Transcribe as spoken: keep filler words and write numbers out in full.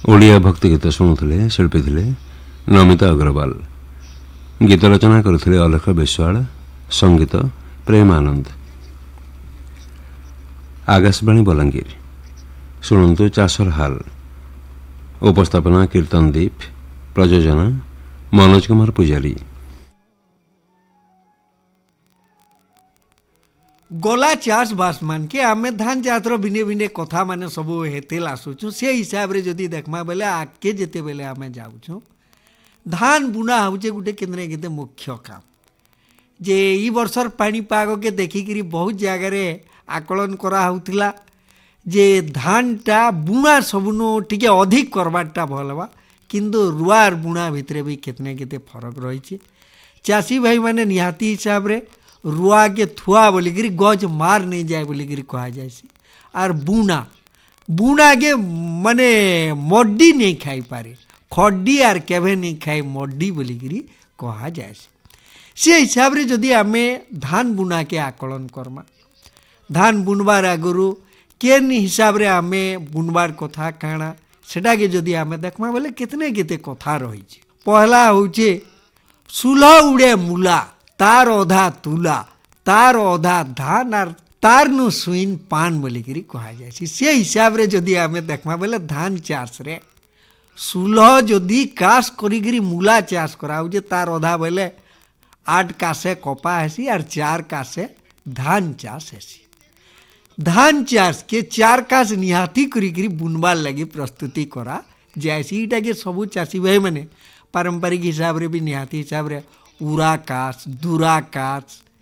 ଓଡ଼ିଆ ଭକ୍ତି ଗୀତ ଶୁଣୁଥିଲେ ଶିଳ୍ପୀ ଥିଲେ ନମିତା ଅଗ୍ରୱାଲ। ଗୀତ ରଚନା କରିଥିଲେ ଅଲେଖ ବିଶ୍ୱାଳ, ସଙ୍ଗୀତ ପ୍ରେମ ଆନନ୍ଦ। ଆକାଶବାଣୀ ବଲାଙ୍ଗୀର। ଶୁଣନ୍ତୁ ଚାଷର ହାଲ। ଉପସ୍ଥାପନା କୀର୍ତ୍ତନ ଦୀପ। ପ୍ରଯୋଜନା ମନୋଜ କୁମାର ପୂଜାରୀ। गला चाष बास मान के आमे धान जातर भिने भिने कथा माने सब हेतेल आसुछु से हिसाब रे जदी देखमा बेले आके जेते बेले आमे जाउछु धान बुना होचे गुटे केंद्रे केते मुख्य काम जे ई वर्षर पानी पाग के देखि करी बहुत जगह रे आकलन करा होतिला जे धानटा बुना सबनो टिके अधिक करबाटा भलबा किंतु रुआर बुना भितरे भी केतने केते फरक रहिछि। चासी भाई माने निहाती हिसाब रे रुआ के थुआ बोलिकी गज मार नहीं जाए बोलिकी कहा जाए आर बुना बुना के माने मड्डी नहीं खाई पारे खड्डी आर केवे नहीं खाई मड्डी बोलिकी कहा जाए से हिसाब रे जदि आमे धान बुना के आकलन करमा धान बुनबार आगुरु केन हिसाब रे आमे बुनबार कथा काना सेटा के जदि आमे देखमा बोले कितने केते कथा रही पहला होचे सुलह उड़े मूला तार अधा तुला तार अधा धान आर तार नु सुइन पान बोलिकी कहा जाए से हिसाब रे जदि आमे देखमा बोले धान चाष रे सुलह जदि काश करी मूला चाष कराऊ जे तार अधा बोले आठ कासे कपा हेसी आर चार कासे धान चाष हेसी। धान चाष के चार कास निहाती करी बुनबार लगी प्रस्तुति करा जाएसी इटा के सबू चाषी भाई माने पारंपरिक हिसाब रे भी निहाती हिसाब रे उरा काश दूरा काश